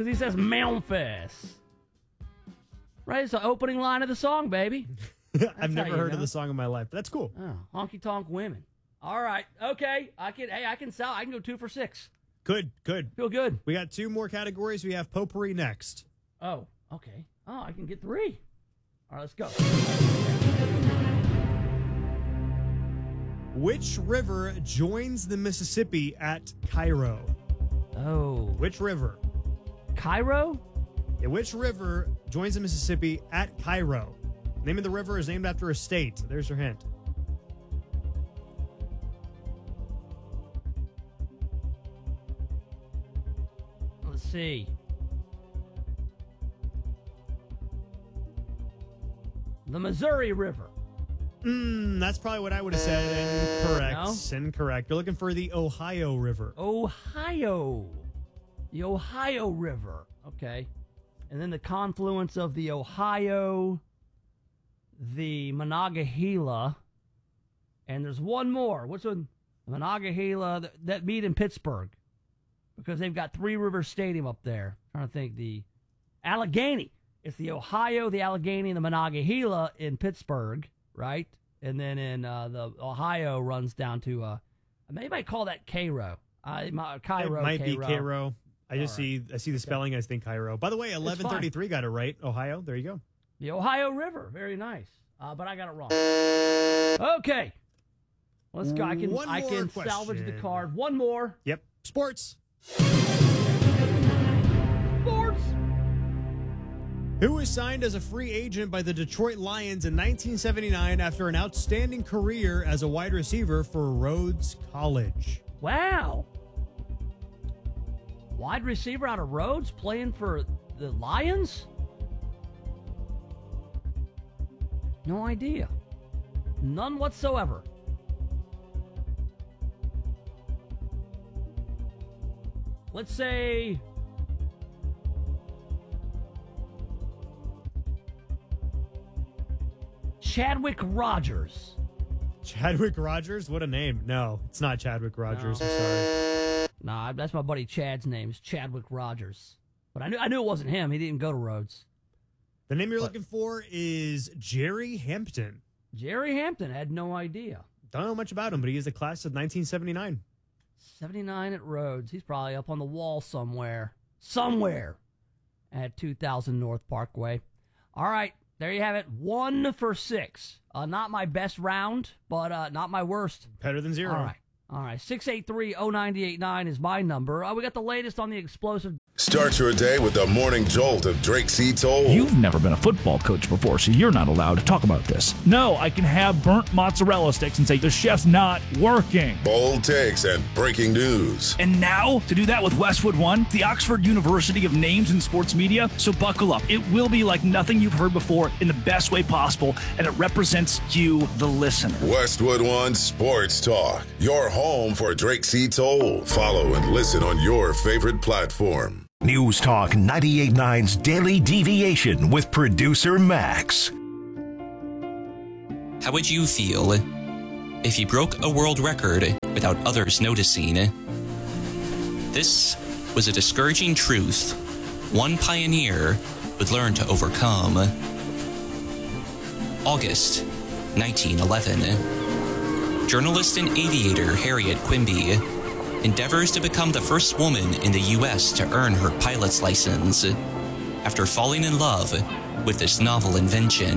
Because he says Memphis. Right? It's the opening line of the song, baby. I've never heard of the song in my life. But that's cool. Oh, honky tonk women. All right. Okay. I can go 2 for 6. Good. Feel good. We got 2 more categories. We have potpourri next. Oh, okay. Oh, I can get 3. All right, let's go. Which river joins the Mississippi at Cairo? Oh. Which river? Cairo? Yeah, which river joins the Mississippi at Cairo? Name of the river is named after a state. There's your hint. Let's see. The Missouri River. That's probably what I would have said. Incorrect. No? Incorrect. You're looking for the Ohio River. Ohio. The Ohio River. Okay. And then the confluence of the Ohio, the Monongahela, and there's one more. Which one? The Monongahela that meet in Pittsburgh. Because they've got Three Rivers Stadium up there. I'm trying to think. The Allegheny. It's the Ohio, the Allegheny, and the Monongahela in Pittsburgh, right? And then in the Ohio runs down to, they might call that Cairo. Cairo. It might be Cairo. I see the spelling. I think Cairo. By the way, 1133 got it right. Ohio. There you go. The Ohio River. Very nice. But I got it wrong. Okay. Let's go. I can salvage the card. One more. Yep. Sports. Who was signed as a free agent by the Detroit Lions in 1979 after an outstanding career as a wide receiver for Rhodes College? Wow. Wide receiver out of Rhodes playing for the Lions? No idea. None whatsoever. Let's say Chadwick Rogers. Chadwick Rogers? What a name. No, it's not Chadwick Rogers. No. I'm sorry. Nah, that's my buddy Chad's name. Is Chadwick Rogers. But I knew it wasn't him. He didn't go to Rhodes. The name you're looking for is Jerry Hampton. Jerry Hampton. I had no idea. Don't know much about him, but he is the class of 1979. 79 at Rhodes. He's probably up on the wall somewhere. Somewhere at 2000 North Parkway. All right. There you have it. 1 for 6. Not my best round, but not my worst. Better than 0. All right. 683-0989 is my number. We got the latest on the explosive. Start your day with the morning jolt of Drake C. Toll. You've never been a football coach before, so you're not allowed to talk about this. No, I can have burnt mozzarella sticks and say the chef's not working. Bold takes and breaking news. And now, to do that with Westwood One, the Oxford University of Names in Sports Media. So buckle up. It will be like nothing you've heard before in the best way possible, and it represents you, the listener. Westwood One Sports Talk. Your home for Drake C. Toll. Follow and listen on your favorite platform. News Talk 98.9's Daily Deviation with producer Max. How would you feel if you broke a world record without others noticing? This was a discouraging truth one pioneer would learn to overcome. August 1911. Journalist and aviator Harriet Quimby endeavors to become the first woman in the U.S. to earn her pilot's license after falling in love with this novel invention.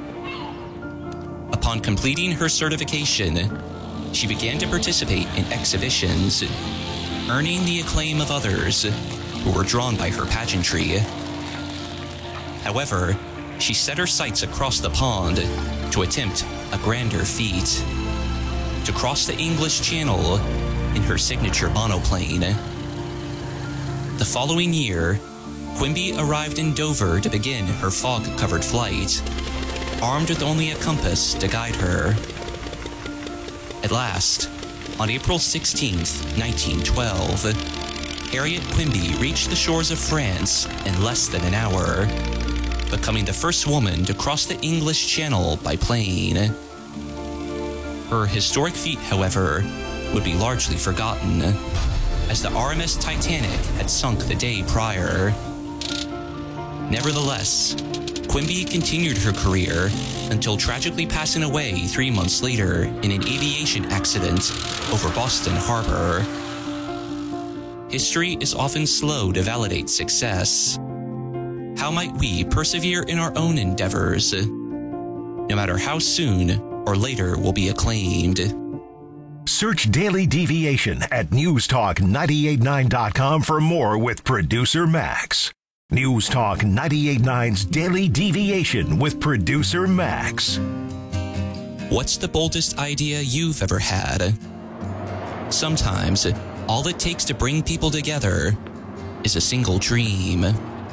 Upon completing her certification, she began to participate in exhibitions, earning the acclaim of others who were drawn by her pageantry. However, she set her sights across the pond to attempt a grander feat: to cross the English Channel in her signature monoplane. The following year, Quimby arrived in Dover to begin her fog-covered flight, armed with only a compass to guide her. At last, on April 16th, 1912, Harriet Quimby reached the shores of France in less than an hour, becoming the first woman to cross the English Channel by plane. Her historic feat, however, would be largely forgotten, as the RMS Titanic had sunk the day prior. Nevertheless, Quimby continued her career until tragically passing away 3 months later in an aviation accident over Boston Harbor. History is often slow to validate success. How might we persevere in our own endeavors, no matter how soon or later we'll be acclaimed? Search Daily Deviation at newstalk989.com for more with producer Max. News Talk 98.9's Daily Deviation with producer Max. What's the boldest idea you've ever had? Sometimes, all it takes to bring people together is a single dream.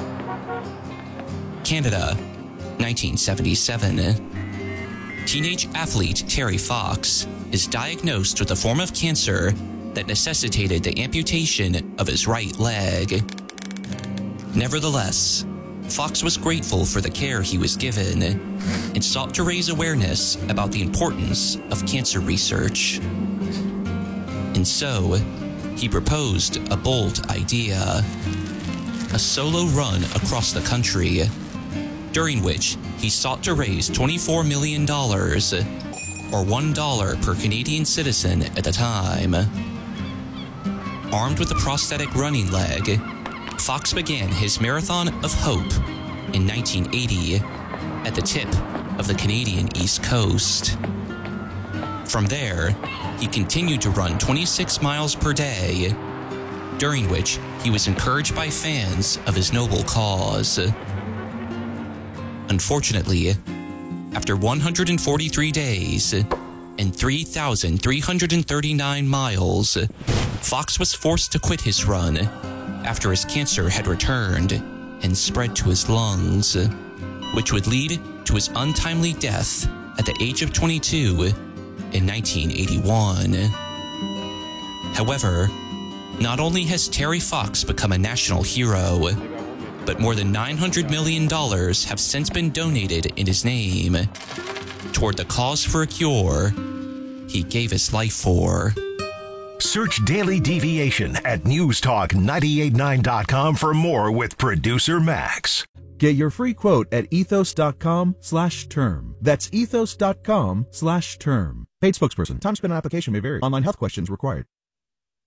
Canada, 1977. Teenage athlete Terry Fox is diagnosed with a form of cancer that necessitated the amputation of his right leg. Nevertheless, Fox was grateful for the care he was given and sought to raise awareness about the importance of cancer research. And so, he proposed a bold idea: a solo run across the country, during which he sought to raise $24 million, or $1 per Canadian citizen at the time. Armed with a prosthetic running leg, Fox began his Marathon of Hope in 1980 at the tip of the Canadian East Coast. From there, he continued to run 26 miles per day, during which he was encouraged by fans of his noble cause. Unfortunately, after 143 days and 3,339 miles, Fox was forced to quit his run after his cancer had returned and spread to his lungs, which would lead to his untimely death at the age of 22 in 1981. However, not only has Terry Fox become a national hero, but more than $900 million have since been donated in his name toward the cause for a cure he gave his life for. Search Daily Deviation at newstalk989.com for more with producer Max. Get your free quote at ethos.com/term. That's ethos.com/term. Paid spokesperson. Time spent on application may vary. Online health questions required.